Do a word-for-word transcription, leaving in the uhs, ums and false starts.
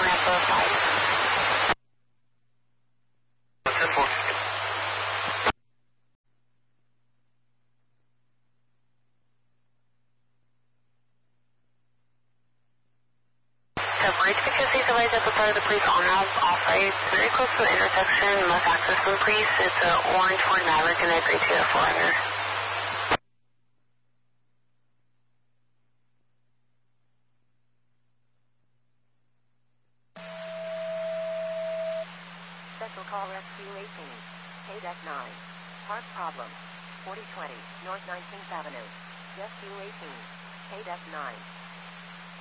Rambo five. ten four. The bridge because he's advised that the part of the police on off off-site, very close to the intersection, must access them please. It's an orange Ford Maverick and a gray Toyota four hundred. Special call rescue eighteen. K D E C nine. Park problem. forty twenty North nineteenth Avenue. Rescue eighteen. K D E C nine.